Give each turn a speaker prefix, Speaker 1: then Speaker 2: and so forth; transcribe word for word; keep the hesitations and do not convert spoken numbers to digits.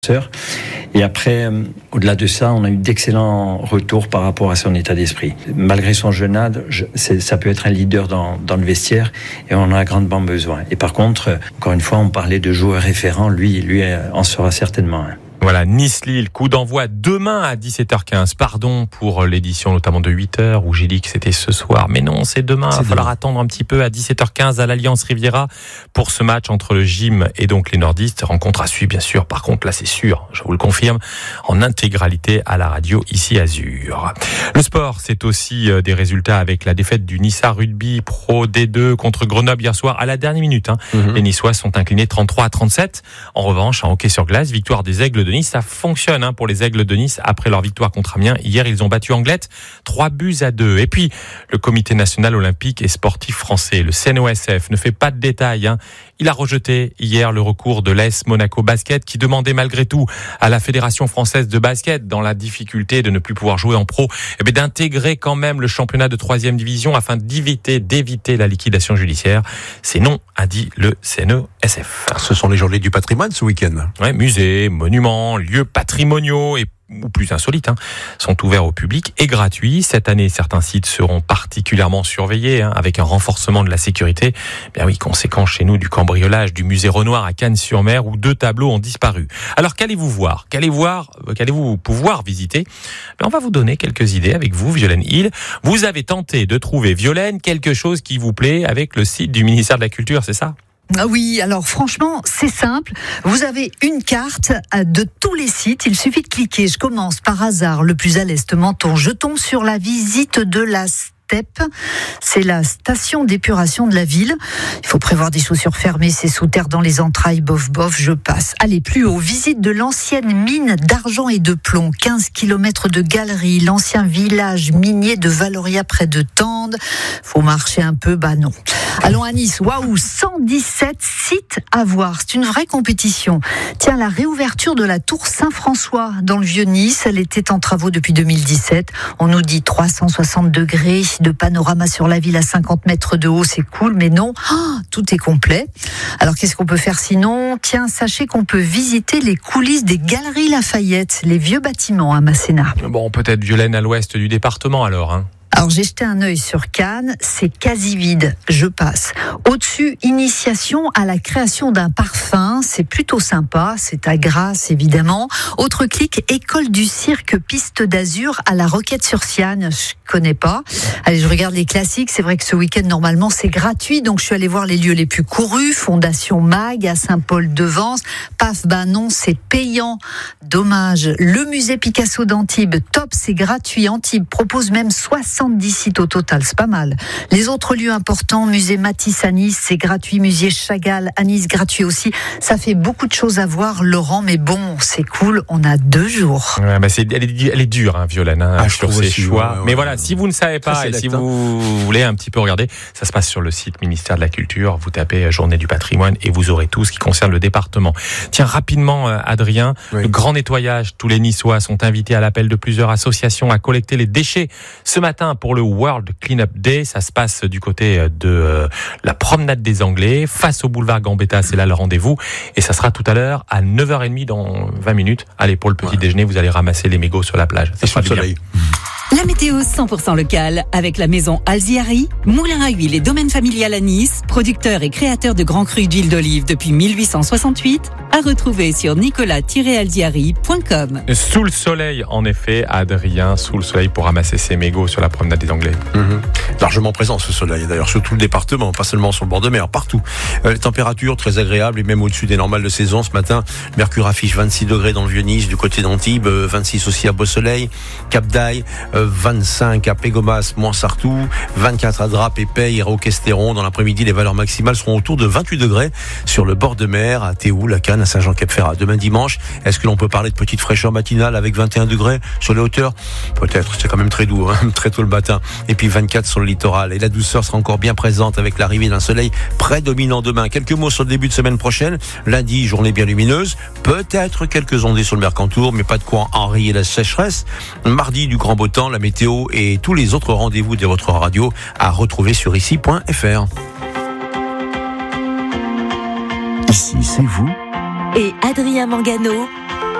Speaker 1: Et après, euh, au-delà de ça, on a eu d'excellents retours par rapport à son état d'esprit. Malgré son jeune âge, je, c'est, ça peut être un leader dans, dans le vestiaire et on en a grandement besoin. Et par contre, encore une fois, on parlait de joueur référent, lui, lui en sera certainement un.
Speaker 2: Voilà, Nice-Lille, coup d'envoi demain à dix-sept heures quinze. Pardon pour l'édition notamment de huit heures où j'ai dit que c'était ce soir. Mais non, c'est demain. Il va falloir attendre un petit peu à dix-sept heures quinze à l'Alliance Riviera pour ce match entre le Gym et donc les nordistes. Rencontre à suivre, bien sûr. Par contre, là, c'est sûr, je vous le confirme, en intégralité à la radio ici Azur. Le sport, c'est aussi des résultats avec la défaite du Nissa Rugby Pro D deux contre Grenoble hier soir à la dernière minute. Hein. Mm-hmm. Les Niçois sont inclinés trente-trois à trente-sept. En revanche, en hockey sur glace, victoire des Aigles de Nice. Ça fonctionne hein, pour les Aigles de Nice après leur victoire contre Amiens. Hier, ils ont battu Anglette trois buts à deux. Et puis, le Comité national olympique et sportif français, le C N O S F, ne fait pas de détails. Hein. Il a rejeté hier le recours de l'A S Monaco Basket qui demandait malgré tout à la Fédération française de basket, dans la difficulté de ne plus pouvoir jouer en pro, eh bien, d'intégrer quand même le championnat de troisième division afin d'éviter, d'éviter la liquidation judiciaire. C'est non, a dit le C N O S F.
Speaker 3: Ce sont les journées du patrimoine ce week-end.
Speaker 2: Ouais, musées, monuments, lieux patrimoniaux et ou plus insolites, hein, sont ouverts au public et gratuits. Cette année, certains sites seront particulièrement surveillés, hein, avec un renforcement de la sécurité. Bien oui, conséquence chez nous du cambriolage du musée Renoir à Cannes-sur-Mer où deux tableaux ont disparu. Alors qu'allez-vous voir ? Qu'allez-vous voir Qu'allez-vous pouvoir visiter ? Bien, on va vous donner quelques idées avec vous, Violaine Hill. Vous avez tenté de trouver, Violaine, quelque chose qui vous plaît avec le site du ministère de la Culture, c'est ça ?
Speaker 4: Ah oui, alors franchement, c'est simple. Vous avez une carte de tous les sites. Il suffit de cliquer. Je commence par hasard, le plus à l'est, Menton. Je tombe sur la visite de la Steppe. C'est la station d'épuration de la ville. Il faut prévoir des chaussures fermées, c'est sous terre dans les entrailles, bof bof, je passe. Allez, plus haut, visite de l'ancienne mine d'argent et de plomb, quinze kilomètres de galeries, l'ancien village minier de Valoria près de Tende. Faut marcher un peu, bah non. Allons à Nice, waouh, cent dix-sept sites à voir, c'est une vraie compétition. Tiens, la réouverture de la tour Saint-François dans le Vieux-Nice, elle était en travaux depuis deux mille dix-sept. On nous dit trois cent soixante degrés de panorama sur la ville à cinquante mètres de haut, c'est cool, mais non, oh, tout est complet. Alors qu'est-ce qu'on peut faire sinon ? Tiens, sachez qu'on peut visiter les coulisses des Galeries Lafayette, les vieux bâtiments à Masséna.
Speaker 2: Bon, peut-être Violaine à l'ouest du département alors, hein.
Speaker 4: Alors j'ai jeté un œil sur Cannes, c'est quasi vide, je passe. Au-dessus, initiation à la création d'un parfum, c'est plutôt sympa, c'est à Grasse évidemment. Autre clic, école du cirque Piste d'Azur à la Roquette-sur-Siane, je connais pas. Allez, je regarde les classiques, c'est vrai que ce week-end normalement c'est gratuit, donc je suis allée voir les lieux les plus courus, Fondation Mag à Saint-Paul-de-Vence. Paf, ben non, c'est payant, dommage. Le musée Picasso d'Antibes, top, c'est gratuit. Antibes propose même soixante-dix sites au total, c'est pas mal. Les autres lieux importants, musée Matisse à Nice, c'est gratuit, musée Chagall à Nice, gratuit aussi. Ça fait beaucoup de choses à voir, Laurent, mais bon, c'est cool, on a deux jours.
Speaker 2: Ouais, bah c'est, elle, est, elle est dure, hein, Violaine, hein,
Speaker 3: ah,
Speaker 2: sur ses choix.
Speaker 3: Ouais, ouais,
Speaker 2: mais voilà,
Speaker 3: ouais.
Speaker 2: Si vous ne savez pas et si vous voulez un petit peu regarder, ça se passe sur le site ministère de la Culture. Vous tapez Journée du patrimoine et vous aurez tout ce qui concerne le département. Tiens, rapidement, Adrien, oui. Le grand nettoyage. Tous les Niçois sont invités à l'appel de plusieurs associations à collecter les déchets ce matin pour le World Cleanup Day. Ça se passe du côté de euh, la promenade des Anglais, face au boulevard Gambetta. C'est là le rendez-vous. Et ça sera tout à l'heure à neuf heures trente dans vingt minutes. Allez, pour le petit ouais. déjeuner, vous allez ramasser les mégots sur la plage.
Speaker 3: Ça sera du soleil.
Speaker 5: La météo cent pour cent locale avec la maison Alziari, moulin à huile et domaine familial à Nice, producteur et créateur de grands crus d'huile d'olive depuis mille huit cent soixante-huit, à retrouver sur nicolas tiret alziari point com.
Speaker 2: Sous le soleil, en effet, Adrien, sous le soleil pour ramasser ses mégots sur la promenade des Anglais.
Speaker 3: Mmh. Largement présent ce soleil, d'ailleurs, sur tout le département, pas seulement sur le bord de mer, partout. Euh, les températures très agréables et même au-dessus des normales de saison. Ce matin, Mercure affiche vingt-six degrés dans le Vieux-Nice, du côté d'Antibes, euh, vingt-six aussi à Beausoleil, Cap d'Aille, euh, vingt-cinq à Pégomas, Moinsartou, vingt-quatre à Drape et Peille, Roquestéron. Dans l'après-midi, les valeurs maximales seront autour de vingt-huit degrés sur le bord de mer, à Théoul, à Cannes, à Saint-Jean-Cap-Ferrat. Demain dimanche, est-ce que l'on peut parler de petite fraîcheur matinale avec vingt et un degrés sur les hauteurs ? Peut-être, c'est quand même très doux, hein, très tôt le matin. Et puis vingt-quatre sur le littoral. Et la douceur sera encore bien présente avec l'arrivée d'un soleil prédominant demain. Quelques mots sur le début de semaine prochaine. Lundi, journée bien lumineuse. Peut-être quelques ondées sur le Mercantour, mais pas de quoi enrayer la sécheresse. Mardi, du grand beau temps, la météo et tous les autres rendez-vous de votre radio à retrouver sur ici point f r.
Speaker 6: Ici, c'est vous
Speaker 5: et Adrien Mangano